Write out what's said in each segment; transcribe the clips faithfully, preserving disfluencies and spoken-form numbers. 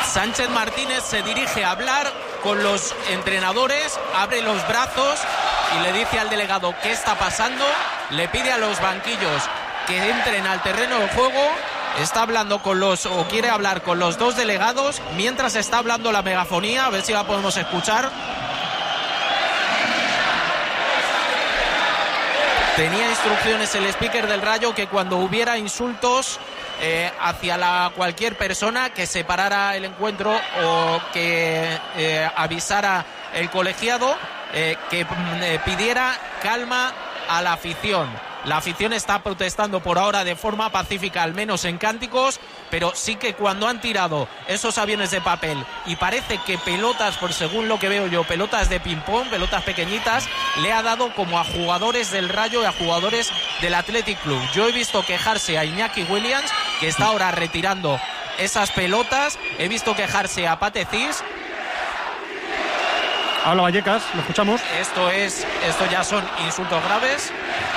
Sánchez Martínez se dirige a hablar con los entrenadores, abre los brazos y le dice al delegado qué está pasando, le pide a los banquillos que entren al terreno de juego, está hablando con los, o quiere hablar con los dos delegados, mientras está hablando la megafonía, a ver si la podemos escuchar. Tenía instrucciones el speaker del Rayo que cuando hubiera insultos eh, hacia la, cualquier persona, que se parara el encuentro o que eh, avisara el colegiado, eh, que eh, pidiera calma a la afición. La afición está protestando por ahora de forma pacífica, al menos en cánticos, pero sí que cuando han tirado esos aviones de papel y parece que pelotas, por según lo que veo yo, pelotas de ping-pong, pelotas pequeñitas, le ha dado como a jugadores del Rayo y a jugadores del Athletic Club. Yo he visto quejarse a Iñaki Williams, que está ahora retirando esas pelotas. He visto quejarse a Pate Cis. Habla Vallecas, lo escuchamos. Esto es, esto ya son insultos graves.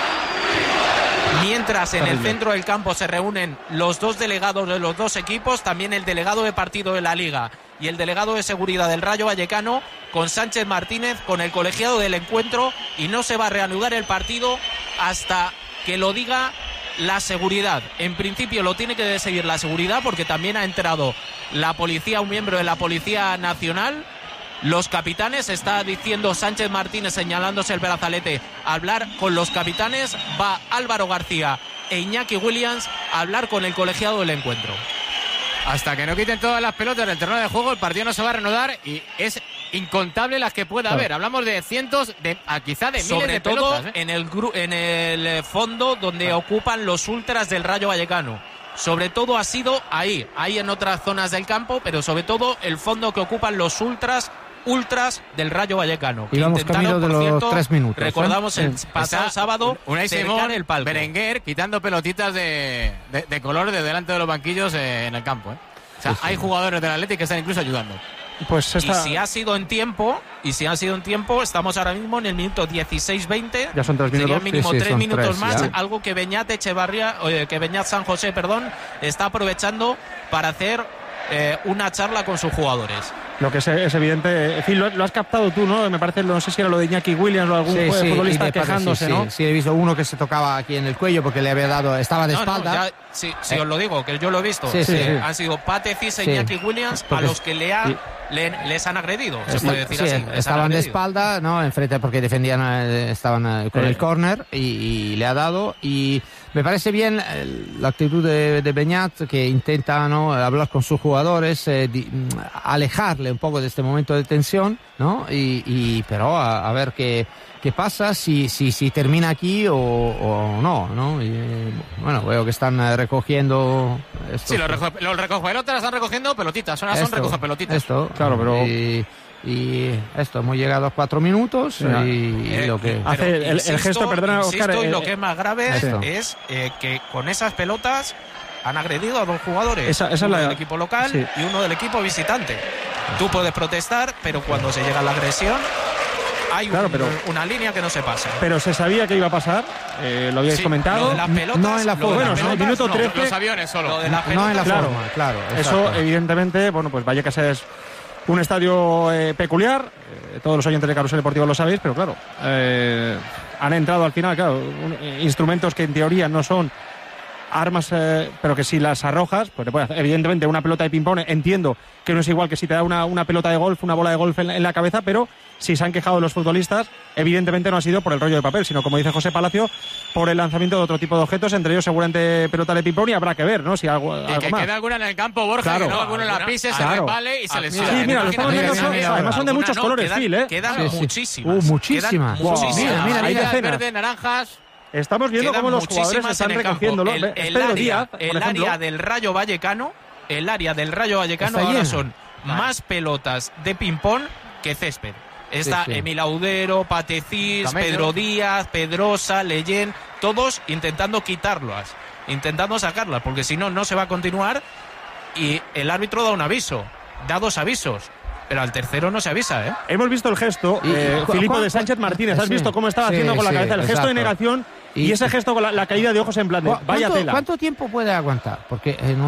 Mientras en el centro del campo se reúnen los dos delegados de los dos equipos, también el delegado de partido de la Liga y el delegado de seguridad del Rayo Vallecano, con Sánchez Martínez, con el colegiado del encuentro, y no se va a reanudar el partido hasta que lo diga la seguridad. En principio lo tiene que seguir la seguridad, porque también ha entrado la policía, un miembro de la Policía Nacional. Los capitanes, está diciendo Sánchez Martínez, señalándose el brazalete, a hablar con los capitanes. Va Álvaro García e Iñaki Williams a hablar con el colegiado del encuentro. Hasta que no quiten todas las pelotas del terreno de juego, el partido no se va a reanudar, y es incontable las que pueda claro. haber. Hablamos de cientos, de quizá de miles Sobre de todo pelotas. ¿eh? en, el gru- en el fondo donde claro. ocupan los ultras del Rayo Vallecano. Sobre todo ha sido ahí, ahí en otras zonas del campo, pero sobre todo el fondo que ocupan los ultras ultras del Rayo Vallecano. Y vamos camino de los cierto, tres minutos. Recordamos ¿eh? el pasado Está sábado Unai Simón, el palco. Berenguer quitando pelotitas de, de, de color de delante de los banquillos eh, en el campo. ¿eh? O sea, sí, sí. hay jugadores del Athletic que están incluso ayudando. Pues esta... Y si ha sido en tiempo, y si ha sido en tiempo, estamos ahora mismo en el minuto dieciséis veinte. Ya son tres minutos. Serían mínimo sí, sí, tres minutos tres, más, ya. algo que Beñat Echevarría, eh, que Beñat San José, perdón, está aprovechando para hacer eh, una charla con sus jugadores. Lo que es, es evidente, en fin, lo, lo has captado tú, ¿no? Me parece, no sé si era lo de Iñaki Williams o algún sí, sí, futbolista quejándose, sí, ¿no? Sí, sí, he visto uno que se tocaba aquí en el cuello porque le había dado, estaba de no, espalda. No, ya, sí, sí eh. os lo digo, que yo lo he visto. Sí, sí, eh, sí. Han sido Pate Cis e sí. Iñaki Williams porque a los que le ha, sí. le, les han agredido, se Sí, puede decir sí, así. estaban de espalda, ¿no? Enfrente porque defendían, eh, estaban eh, con eh. el córner y, y le ha dado. Y me parece bien eh, la actitud de, de Beñat, que intenta, ¿no?, hablar con sus jugadores, eh, di, alejarle un poco de este momento de tensión, ¿no? Y, y pero a, a ver qué, qué pasa, si, si, si termina aquí o, o no, ¿no? Y, bueno, veo que están eh, recogiendo... Sí, los, reco los recogepelotas están recogiendo pelotitas, ahora son recogepelotitas. Esto, claro, pero... Y, y esto, hemos llegado a cuatro minutos sí, y, eh, y lo que... Hace el, insisto, el gesto, perdona, insisto, Oscar... y eh, lo que es más grave esto. es eh, que con esas pelotas han agredido a dos jugadores, esa, esa uno la... del equipo local sí. y uno del equipo visitante. Tú puedes protestar, pero cuando se llega a la agresión hay claro, un, pero, una línea que no se pasa. Pero se sabía que iba a pasar, eh, lo habíais sí, comentado. Lo de las pelotas, no en la forma. Bueno, en el minuto no, trece... los aviones solo. Lo de las no en la claro, forma, claro. Eso, exacto. evidentemente, bueno, pues Vallecas es un estadio eh, peculiar. Eh, todos los oyentes de Carrusel Deportivo lo sabéis, pero claro, eh, han entrado al final, claro, un, eh, instrumentos que en teoría no son armas, eh, pero que si las arrojas, pues te puede hacer. Evidentemente, una pelota de ping-pong, entiendo que no es igual que si te da una, una pelota de golf, una bola de golf en, en la cabeza, pero si se han quejado los futbolistas, evidentemente no ha sido por el rollo de papel, sino, como dice José Palacio, por el lanzamiento de otro tipo de objetos, entre ellos seguramente pelota de ping-pong, y habrá que ver, ¿no? Si algo, y algo que más. quede alguna en el campo, Borja, claro, que no alguno la pise, claro. se resbale y se lesiona. Sí, mira, los estamos viendo, son, además son de muchos no, colores, quedan, Phil, ¿eh? Quedan sí, sí. muchísimas. Uh, muchísimas. Quedan Wow. muchísimas. Mira, Hay mira, decenas. verdes, naranjas. Estamos viendo Quedan cómo los jugadores muchísimas están en el recogiéndolo. campo. El, Es el Pedro área, Díaz, por el ejemplo. área del Rayo Vallecano, el área del Rayo Vallecano Está ahora llena. son Vale. más pelotas de ping-pong que césped. Está Sí, sí. Emil Audero, Pate Cis, Camello. Pedro Díaz, Pedrosa, Leyen, todos intentando quitarlas, intentando sacarlas, porque si no, no se va a continuar. Y el árbitro da un aviso, da dos avisos, pero al tercero no se avisa, ¿eh? Hemos visto el gesto, Y- eh, ¿cu- Filipo cuál- de Sánchez Martínez. ¿Has sí, visto cómo estaba sí, haciendo con la sí, cabeza? El gesto de exacto. negación y, Y- ese gesto con la, la caída de ojos en plan de ¿Cu- vaya ¿Cuánto, tela. ¿Cuánto tiempo puede aguantar? Porque eh, no